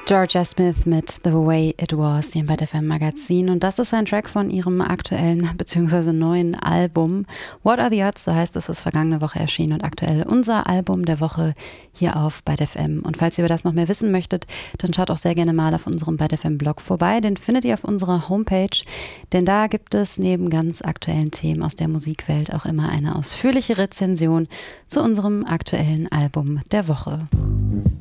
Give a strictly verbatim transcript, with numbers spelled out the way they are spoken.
Georgia Smith mit The Way It Was hier im Bad F M Magazin, und das ist ein Track von ihrem aktuellen bzw. neuen Album What Are the Odds, so heißt es, ist vergangene Woche erschienen und aktuell unser Album der Woche hier auf Bad F M. Und falls ihr über das noch mehr wissen möchtet, dann schaut auch sehr gerne mal auf unserem Bad F M Blog vorbei, den findet ihr auf unserer Homepage, denn da gibt es neben ganz aktuellen Themen aus der Musikwelt auch immer eine ausführliche Rezension zu unserem aktuellen Album der Woche.